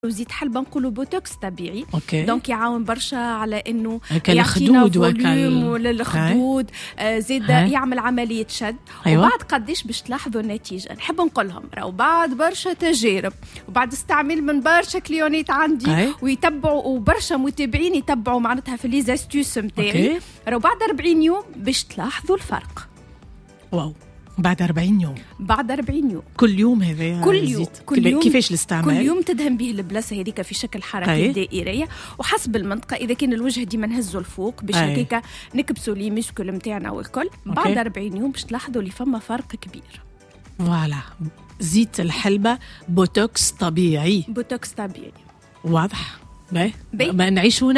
وزيت حلبة نقولوا بوتوكس طبيعي. دونك يعاون برشا على انه يعطينا فوليوم للخدود، زيد يعمل عملية شد. وبعد قديش باش تلاحظوا النتيجة؟ نحب نقولهم راهو بعد برشا تجارب وبعد استعمال من برشا كليونيت عندي ويتبعوا وبرشا متابعين يتبعوا معناتها في لي زاستوس نتاعي، راهو بعد 40 يوم باش تلاحظوا الفرق. واو، بعد 40 يوم. بعد 40 يوم كل يوم هذا كل يوم كيفاش الاستعمال؟ كل يوم تدهن به البلاصه هذيك في شكل حركه دائريه وحسب المنطقه. اذا كان الوجه ديما نهزه الفوق باش هكاك نكبسوا لي ميسكل نتاعنا والكل. بعد 40 يوم باش تلاحظوا اللي فما فرق كبير. فوالا، زيت الحلبة بوتوكس طبيعي. بوتوكس طبيعي. واضح. ما نعيشوا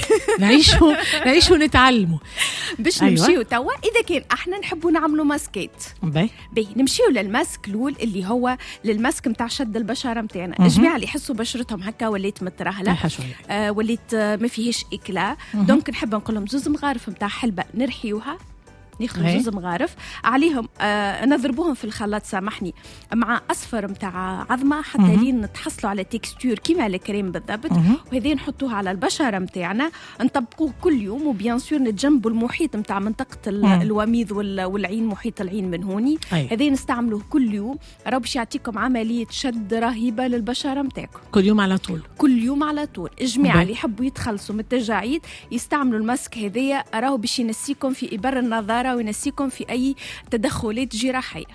نعيشوا نتعلموا باش نمشيو توا. اذا كان احنا نحبوا نعملوا ماسكات نمشيو للماسك الاول اللي هو للماسك نتاع شد البشره نتاعنا. الجماعه اللي يحسوا بشرتهم هكا وليت مترهله وليت ما فيهش اكلا، دونك نحب نقول لهم زوز مغارف نتاع حلبة نرحيوها، ناخذ زوز مغارف عليهم نضربوهم في الخلاط سامحني مع اصفر نتاع عظمه حتى لين نتحصلوا على تكستور كيما الكريم بالضبط. وهذه نحطوها على البشره نتاعنا نطبقوه كل يوم. وبيان سور نتجنبوا المحيط نتاع منطقه الوميض والعين، محيط العين من هوني. هذه نستعملوه كل يوم، راهو باش يعطيكم عمليه شد رهيبه للبشره نتاعكم كل يوم على طول. كل يوم على طول. الجماعه اللي يحبوا يتخلصوا من التجاعيد يستعملوا الماسك هذايا، راهو باش ينسيكم في ابر النظاره وينسيكم في أي تدخلات جراحية.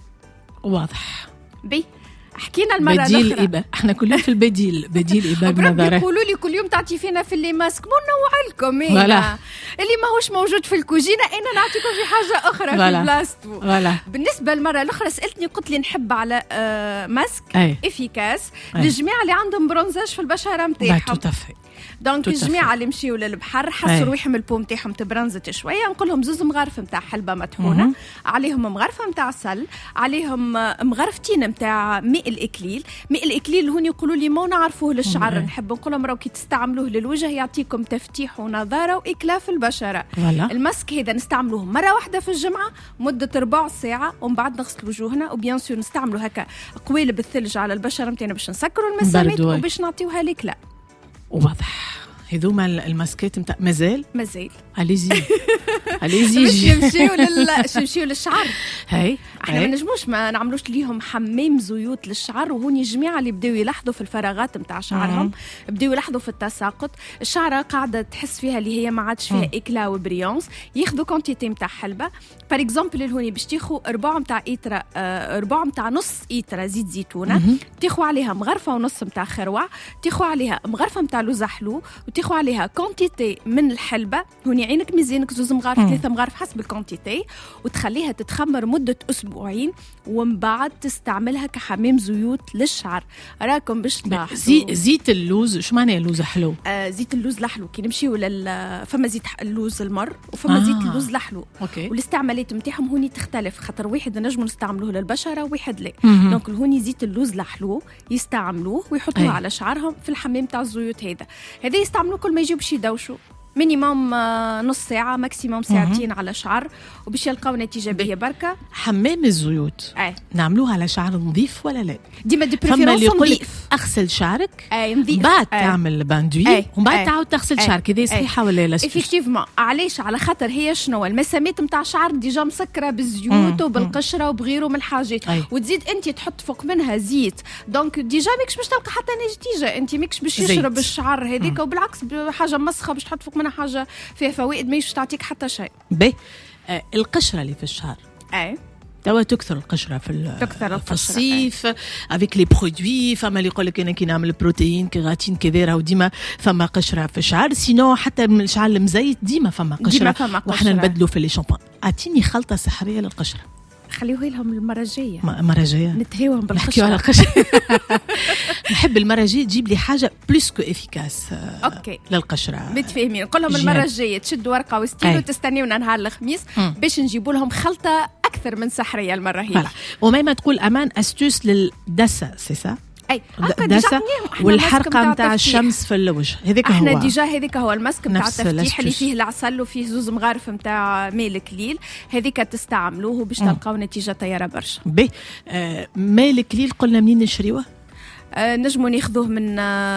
واضح. حكينا المرة الأخرى احنا كلنا في البديل إباب نظرة. يقولوا لي كل يوم تعطي فينا في اللي ماسك مو نوع لكم اللي ما هوش موجود في الكوجينة أنا نعطيكم في حاجة أخرى في بلاستو. بالنسبة المرة الأخرى سألتني قلت لي نحب على ماسك إفيكاس للجماعة اللي عندهم برونزاج في البشرة متاعهم. دونك الجماعة اللي مشيوا للبحر حسوا رويحهم البوم تاعهم تبرنزت شوية، نقول لهم زوز مغارف نتاع حلبة مطحونة، عليهم مغرفة نتاع سل، عليهم مغرفتين نتاع ماء الإكليل. ماء الإكليل هون يقولوا لي ما نعرفوه للشعر، نحب نقول لهم راهو كي تستعملوه للوجه يعطيكم تفتيح ونضارة وإكلاف في البشرة. الماسك هذا نستعملوه مرة واحدة في الجمعة مدة 4 ساعة ومن بعد نغسل وجوهنا. وبيان سور نستعملوا هكا قوالب الثلج على البشرة نتاعنا باش نسكروا المسامات وباش نعطيوها الإكلاف. واضح. هذوما الماسكات نتاع مازال اليزي نمشيو للشعر. احنا ما نجموش ما نعملوش ليهم حمام زيوت للشعر. وهوني الجماعه اللي بداو يلاحظوا في الفراغات نتاع شعرهم بداو يلاحظوا في التساقط، الشعره قاعده تحس فيها اللي هي ما عادش فيها اكلا وبريونس. ياخذوا كونتيتي نتاع حلبة بار اكزومبل الهوني باش تاخذوا ربع نتاع ايترا، ربع نتاع نص ايترا زيت زيتونه، تاخذوا عليها مغرفه ونص نتاع خروع، تاخذوا عليها مغرفه نتاع لوز حلو، وتاخذوا عليها كونتيتي من الحلبة. هوني عينك ميزانك 2 مغارف 3 مغارف حسب الكونتيتي، وتخليها تتخمر مده اسبوعين ومن بعد تستعملها كحمام زيوت للشعر. راكم باش تلاحظوا. زيت اللوز شو معناه اللوز حلو؟ زيت اللوز الحلو كي نمشيو فما زيت اللوز المر وفما زيت اللوز الحلو. والاستعمالات نتاعهم هوني تختلف، خاطر واحد نجموا نستعملوه للبشره وواحد لا. دونك هوني زيت اللوز الحلو يستعملوه ويحطوه على شعرهم في الحمام تاع الزيوت. هذا يستعملوه كل ما يجيو باش يدوشوا مينيموم نص ساعة ماكسيموم ساعتين على شعر وباش يلقاو نتيجة بيه بركة. حمام الزيوت نعملوها على شعر نظيف ولا لا؟ ديما دي بريفيرونس نظيف. اغسل شعرك نظيف بعد تعمل باندوي ومن بعد تعاود تغسل شعرك. هذه صحيحة ولا لا؟ افكتيفمون. علاش؟ على خاطر هي شنو المسامات نتاع الشعر ديجا مسكرة بالزيوت وبالقشرة وبغيره من الحاجات، وتزيد انت تحط فوق منها زيت، دونك ديجا ماكش باش تلقى حتى نتيجة. انت ماكش باش يشرب الشعر هذيك، وبالعكس حاجة مسخة باش تحط فوق منها حاجة فيها فوائد ما تعطيك حتى شيء. القشرة اللي في الشعر توا تكثر القشرة في الصيف افيك لي برودوي. فما اللي يقول لك انا كي نعمل بروتين كيراتين كذا راهو ديما فما قشرة في الشعر. سينو حتى من الشعر المزيت ديما فما قشرة وحنا نبدلوا في لي شامبون. اعطيني خلطة سحرية للقشرة. خليوه لهم المرة الجاية. المرة الجاية نتهاوهم بالقشرة. نحكيو على القشرة. نحب المرة الجاية تجيب لي حاجة بلوس كو افيكاس للقشرة. متفاهمين. نقول لهم المرة الجاية تشدوا ورقة وستيل وتستنيونا نهار الخميس باش نجيبوا لهم خلطة أكثر من سحرية المرة هي. وما تقول أمان أستوس للدسة سيسا دسة والحرقة نتاع الشمس في الوجه. هذيك احنا ديجا هذيك هو الماسك نتاع التفتيح اللي فيه العسل وفيه 2 مغارف نتاع ماء الكليل. هذيك تستعملوه باش تلقاو نتيجة طيارة برشا. ماء الكليل قلنا منين نشريوه؟ نجموا ناخذوه من